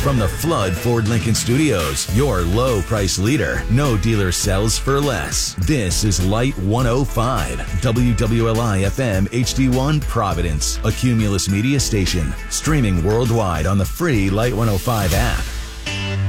From the Flood Ford Lincoln Studios, your low price leader. No dealer sells for less. This is Light 105, WWLI FM HD1 Providence, a Cumulus Media station. Streaming worldwide on the free Light 105 app.